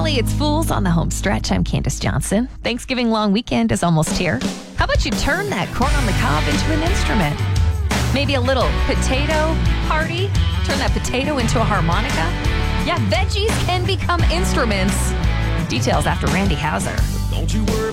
Valley, it's Fools on the home stretch. I'm Candace Johnson. Thanksgiving long weekend is almost here. How about you turn that corn on the cob into an instrument? Maybe a little potato party? Turn that potato into a harmonica? Yeah, veggies can become instruments. Details after Randy Hauser. Don't you worry